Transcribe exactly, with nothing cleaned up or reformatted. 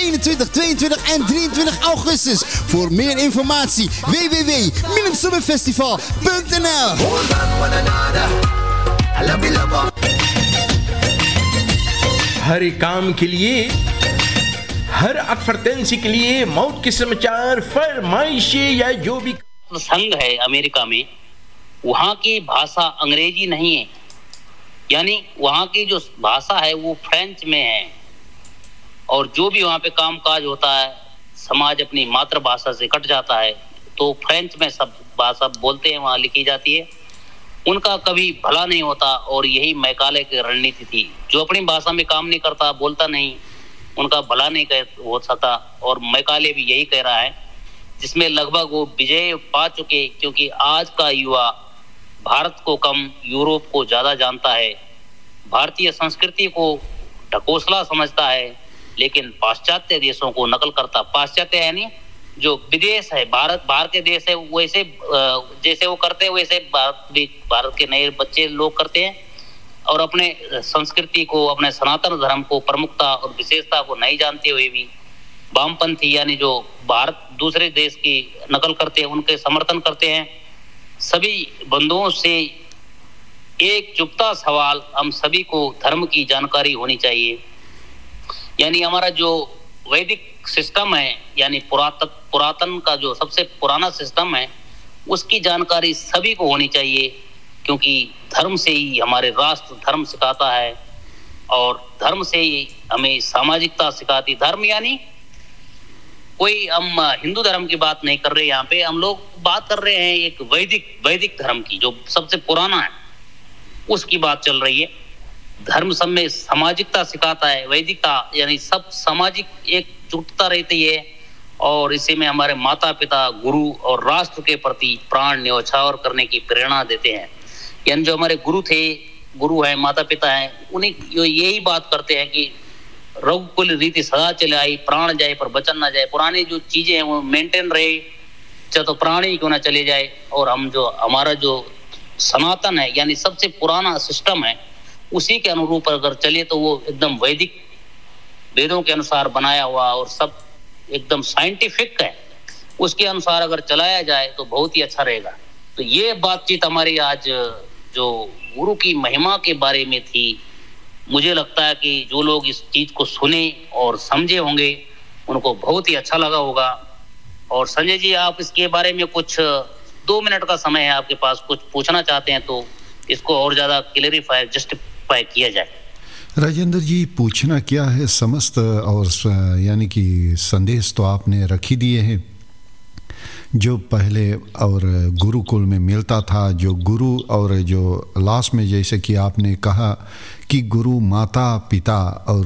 eenentwintig, tweeëntwintig en drieëntwintig augustus. Voor meer informatie w w w punt minim summer festival punt n l. हर काम के लिए, हर एडवर्टेंसी के लिए, मौत के समाचार, फरमाइशें या जो भी संघ है अमेरिका में, वहाँ की भाषा अंग्रेजी नहीं है, यानी वहाँ की जो भाषा है वो फ्रेंच में है। और जो भी वहाँ पे काम काज होता है, समाज अपनी मातृभाषा से कट जाता है, तो फ्रेंच में सब भाषा बोलते हैं, वहाँ लिखी जाती है। उनका कभी भला नहीं होता और यही मैकाले की रणनीति थी। जो अपनी भाषा में काम नहीं करता, बोलता नहीं, उनका भला नहीं कह हो सकता। और मैकाले भी यही कह रहा है, जिसमें लगभग वो विजय पा चुके, क्योंकि आज का युवा भारत को कम यूरोप को ज्यादा जानता है, भारतीय संस्कृति को ढकोसला समझता है, लेकिन पाश्चात्य देशों को नकल करता। पाश्चात्य यानी जो विदेश है, भारत बाहर के देश है, वैसे जैसे वो करते हैं वैसे भारत भी, भारत के नए बच्चे लोग करते हैं और अपने संस्कृति को, अपने सनातन धर्म को, प्रमुखता और विशेषता को नहीं जानते हुए भी वामपंथी यानी जो भारत दूसरे देश की नकल करते हैं उनके समर्थन करते हैं। सभी बंधुओं से एक चुपता सवाल, हम सभी को धर्म की जानकारी होनी चाहिए। यानी हमारा जो वैदिक सिस्टम है, यानी पुरातन पुरातन का जो सबसे पुराना सिस्टम है, उसकी जानकारी सभी को होनी चाहिए, क्योंकि धर्म से ही हमारे राष्ट्र धर्म सिखाता है और धर्म से ही हमें सामाजिकता सिखाती। धर्म यानी कोई हम हिंदू धर्म की बात नहीं कर रहे, यहाँ पे हम लोग बात कर रहे हैं एक वैदिक वैदिक धर्म की, जो सबसे पुराना है, उसकी बात चल रही है। धर्म सब में सामाजिकता सिखाता है, वैदिकता यानी सब सामाजिक एकजुटता रहती है, और इसी में हमारे माता पिता, गुरु और राष्ट्र के प्रति प्राण न्यौछावर करने की प्रेरणा देते हैं। यानी जो हमारे गुरु थे, गुरु हैं, माता पिता हैं, उन्हें यही बात करते हैं कि रघुकुल रीति सदा चले आई, प्राण जाए पर वचन ना जाए। पुरानी जो चीजें हैं वो मेंटेन रहे, चाहे तो प्राण ही क्यों ना चले जाए। और हम जो हमारा जो सनातन है, यानी सबसे पुराना सिस्टम है, उसी के अनुरूप अगर चले तो वो एकदम वैदिक वेदों के अनुसार बनाया हुआ और सब एकदम साइंटिफिक है, उसके अनुसार अगर चलाया जाए तो बहुत ही अच्छा रहेगा। तो ये बातचीत हमारी आज जो गुरु की महिमा के बारे में थी। मुझे लगता है कि जो लोग इस चीज को सुने और समझे होंगे, उनको बहुत ही अच्छा लगा होगा। और संजय जी, आप इसके बारे में कुछ दो मिनट का समय है आपके पास, कुछ पूछना चाहते हैं तो इसको और ज्यादा क्लियरिफाई जस्टिफाई किया जाए। राजेंद्र जी, पूछना क्या है, समस्त और यानी कि संदेश तो आपने रख ही दिए हैं। जो पहले और गुरुकुल में मिलता था, जो गुरु और जो लास्ट में जैसे कि आपने कहा कि गुरु माता पिता और